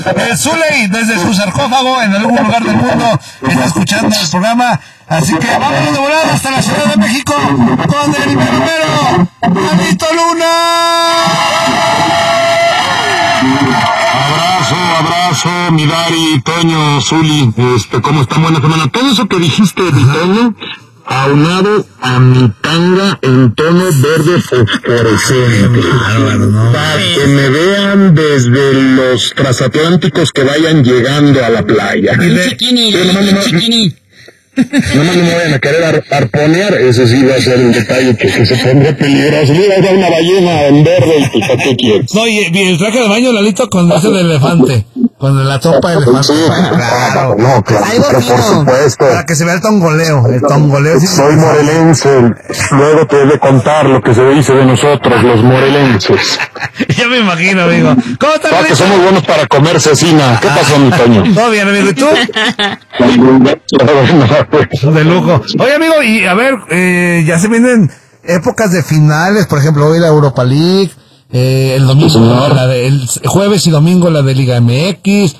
Zuley, desde su sarcófago, en algún lugar del mundo, está escuchando el programa. Así que vámonos de volada hasta la Ciudad de México con el mero, Anito Luna. Abrazo, mi Dari, Toño, Zuli, ¿cómo están? Buena semana. Todo eso que dijiste, Toño, aunado a mi tanga en tono verde fosforescente. Para que me vean desde los transatlánticos que vayan llegando a la playa. Chiquini. No me vayan a querer arponear, ese sí va a ser el detalle que se pondrá peligroso. Mira, hay una ballena en verde y pues, ¿para qué quieres? No, y el traje de baño, Lalito, con ese de elefante. Con la tropa de elefante. Sí, claro. No, claro, por supuesto. Para que se vea el tongoleo. Sí, soy morelense, luego te he de contar lo que se dice de nosotros, los morelenses. Ya me imagino, amigo. ¿Cómo estás, que somos buenos para comer cecina. ¿Qué pasó, mi Toño? Todo bien, amigo. ¿Y tú? De lujo. Oye, amigo, y a ver, ya se vienen épocas de finales, por ejemplo, hoy la Europa League, el domingo, el jueves y domingo la de Liga MX,